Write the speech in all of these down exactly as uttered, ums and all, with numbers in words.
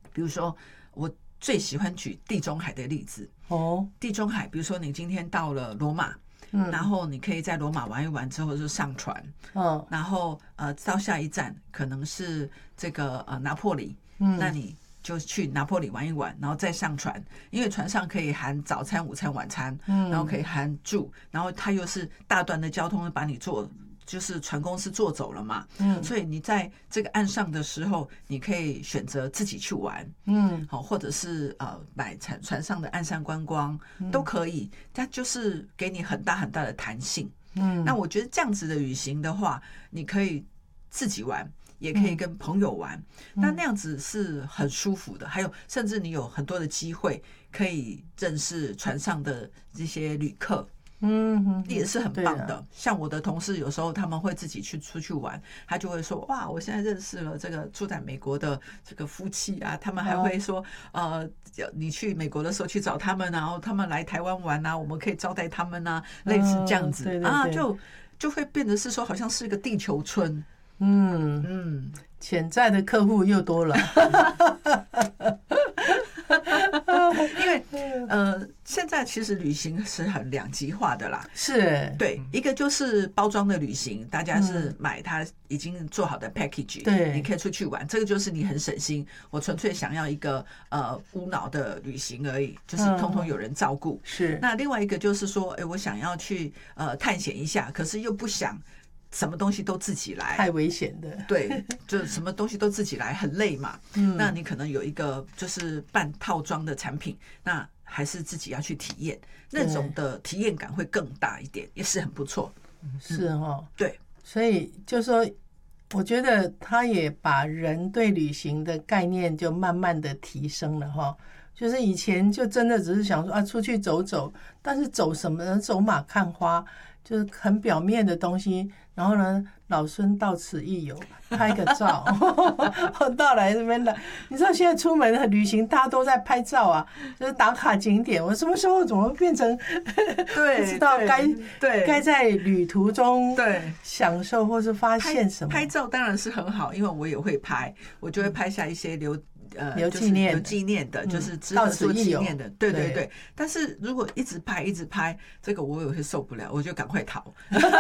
比如说我最喜欢举地中海的例子哦，地中海，比如说你今天到了罗马。嗯、然后你可以在罗马玩一玩之后就上船，嗯、然后呃到下一站可能是这个呃拿坡里，嗯、那你就去拿坡里玩一玩，然后再上船，因为船上可以含早餐、午餐、晚餐，嗯、然后可以含住，然后它又是大段的交通把你坐。就是船公司坐走了嘛，嗯，所以你在这个岸上的时候，你可以选择自己去玩，嗯，好，或者是呃买船船上的岸上观光、嗯、都可以，它就是给你很大很大的弹性，嗯，那我觉得这样子的旅行的话，你可以自己玩，也可以跟朋友玩，嗯、那那样子是很舒服的，还有甚至你有很多的机会可以认识船上的这些旅客。嗯，也是很棒的。像我的同事有时候他们会自己去出去玩，他就会说哇，我现在认识了这个住在美国的这个夫妻啊，他们还会说呃，你去美国的时候去找他们，然后他们来台湾玩啊，我们可以招待他们啊，类似这样子啊，就就会变得是说好像是一个地球村。 嗯嗯，潜在的客户又多了。 因为呃，现在其实旅行是很两极化的啦。 是， 对，一个就是包装的旅行，大家是买它已经做好的 package， 对， 你可以出去玩，这个就是你很省心。我纯粹想要一个呃无脑的旅行而已，就是通通有人照顾。 嗯、是。 那另外一个就是说，哎，我想要去呃探险一下，可是又不想。什么东西都自己来， 太危险的。 对，就什么东西都自己来，很累嘛。嗯，那你可能有一个就是半套装的产品，那还是自己要去体验，那种的体验感会更大一点，也是很不错。 是哦， 对， 所以就说，我觉得他也把人对旅行的概念就慢慢的提升了哈。就是以前就真的只是想说啊，出去走走，但是走什么呢？走马看花。就是很表面的东西，然后呢，老孙到此一游，拍个照，到来这边的。你知道现在出门旅行，大家都在拍照啊，就是打卡景点。我什么时候怎么变成对， 不知道该对该在旅途中对享受或是发现什么？ 拍, 拍照当然是很好，因为我也会拍，我就会拍下一些留。呃， 留纪念、 有纪念的，就是值得做纪念的，对对对。但是如果一直拍、一直拍，这个我也会受不了，我就赶快逃。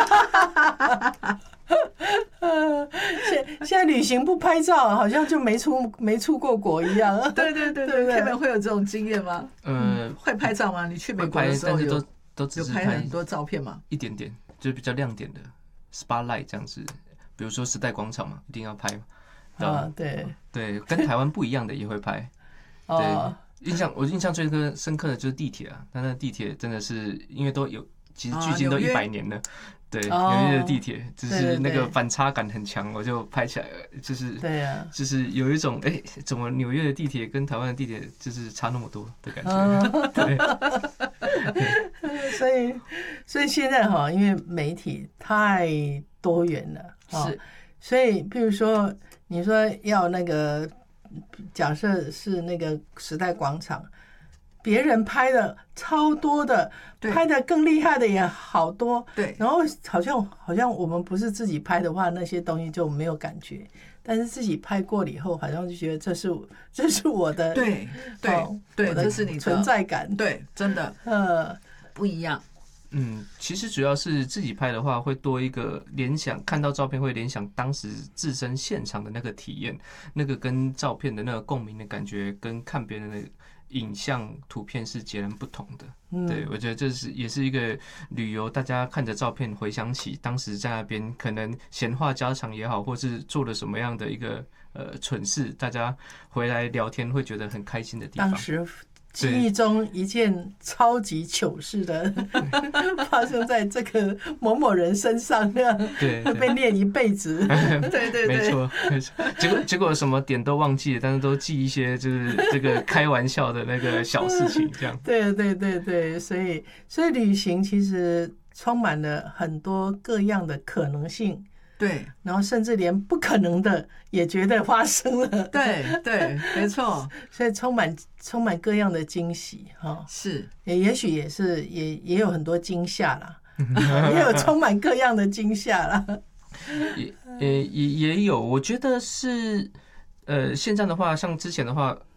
现现在旅行不拍照，好像就没出没出过国一样。 对对对对 ，Kevin 会有这种经验吗？ 呃， 会拍照吗？你去美国的时候有都都有拍很多照片吗？ 一点点，就是比较亮点的 spotlight 这样子，比如说时代广场嘛，一定要拍嘛。 啊，对对，跟台湾不一样的也会拍。对，印象我印象最深刻的就是地铁啊，但那地铁真的是因为都有，其实距今都一百年了。对，纽约的地铁就是那个反差感很强，我就拍起来，就是对啊， 就是有一种哎，怎么纽约的地铁跟台湾的地铁就是差那么多的感觉。对， 所以所以现在哈，因为媒体太多元了，是，所以譬如说。你说要那个，假设是那个时代广场，别人拍的超多的，拍的更厉害的也好多。 对， 然后好像好像我们不是自己拍的话，那些东西就没有感觉。但是自己拍过了以后，好像就觉得这是这是我的， 对对、哦、对，这是你的存在感。 对，真的， 呃， 不一样。 嗯，其实主要是自己拍的话，会多一个联想，看到照片会联想当时自身现场的那个体验，那个跟照片的那个共鸣的感觉，跟看别人的影像图片是截然不同的。嗯、对，我觉得这是也是一个旅游，大家看着照片回想起当时在那边可能闲话家常也好，或是做了什么样的一个呃蠢事，大家回来聊天会觉得很开心的地方。 当时记忆中一件超级糗事的发生在这个某某人身上，那样被念一辈子。 对对对， 没错没错。结果结果什么点都忘记了，但是都记一些就是这个开玩笑的那个小事情，这样。 对对对对，所以所以旅行其实充满了很多各样的可能性。 对， 然后甚至连不可能的也觉得发生了。 对对，没错， 所以充满充满各样的惊喜哈。 是， 也也许也是也也有很多惊吓啦，也有充满各样的惊吓啦。 也也也也有，我觉得是呃，现在的话，像之前的话，